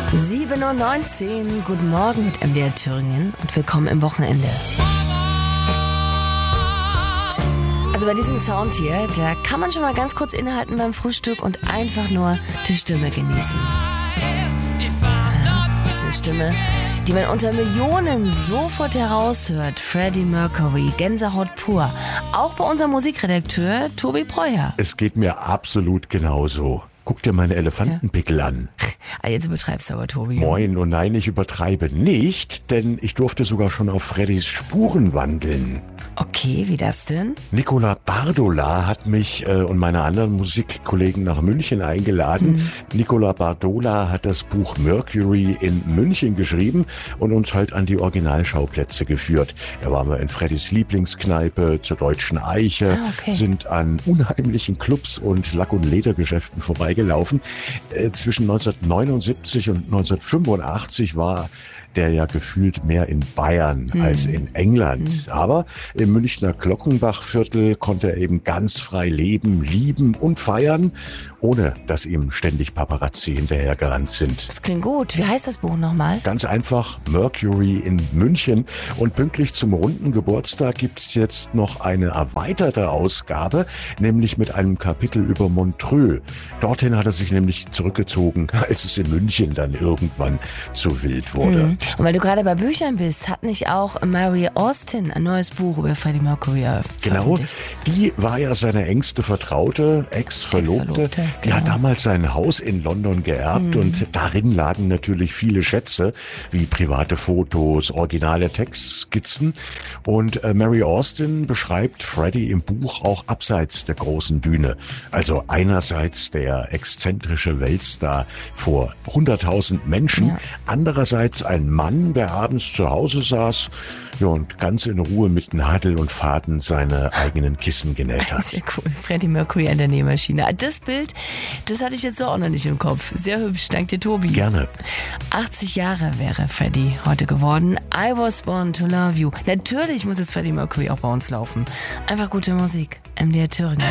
7:19 Uhr, guten Morgen mit MDR Thüringen und willkommen im Wochenende. Also bei diesem Sound hier, da kann man schon mal ganz kurz innehalten beim Frühstück und einfach nur die Stimme genießen. Das ist eine Stimme, die man unter Millionen sofort heraushört. Freddie Mercury, Gänsehaut pur. Auch bei unserem Musikredakteur Tobi Breuer. Es geht mir absolut genauso. Guck dir meine Elefantenpickel an. Jetzt übertreibst du aber, Tobi. Moin, und nein, ich übertreibe nicht, denn ich durfte sogar schon auf Freddys Spuren wandeln. Okay, wie das denn? Nicola Bardola hat mich und meine anderen Musikkollegen nach München eingeladen. Nicola Bardola hat das Buch Mercury in München geschrieben und uns halt an die Originalschauplätze geführt. Da waren wir in Freddys Lieblingskneipe zur Deutschen Eiche, sind an unheimlichen Clubs und Lack- und Ledergeschäften vorbeigelaufen. Zwischen 1979 und 1985 war der ja gefühlt mehr in Bayern als in England. Aber im Münchner Glockenbachviertel konnte er eben ganz frei leben, lieben und feiern, ohne dass ihm ständig Paparazzi hinterhergerannt sind. Das klingt gut. Wie heißt das Buch nochmal? Ganz einfach, Mercury in München. Und pünktlich zum runden Geburtstag gibt's jetzt noch eine erweiterte Ausgabe, nämlich mit einem Kapitel über Montreux. Dorthin hat er sich nämlich zurückgezogen, als es in München dann irgendwann zu wild wurde. Und weil du gerade bei Büchern bist, hat nicht auch Mary Austin ein neues Buch über Freddie Mercury veröffentlicht? Genau, die war ja seine engste Vertraute, Ex-Verlobte. Die hat damals sein Haus in London geerbt und darin lagen natürlich viele Schätze, wie private Fotos, originale Textskizzen. Und Mary Austin beschreibt Freddie im Buch auch abseits der großen Bühne. Also einerseits der exzentrische Weltstar vor 100.000 Menschen, andererseits ein Mann, der abends zu Hause saß und ganz in Ruhe mit Nadel und Faden seine eigenen Kissen genäht hat. Sehr cool. Freddie Mercury an der Nähmaschine. Das Bild, das hatte ich jetzt so auch noch nicht im Kopf. Sehr hübsch. Danke dir, Tobi. Gerne. 80 Jahre wäre Freddie heute geworden. I was born to love you. Natürlich muss jetzt Freddie Mercury auch bei uns laufen. Einfach gute Musik. MDR Thüringen.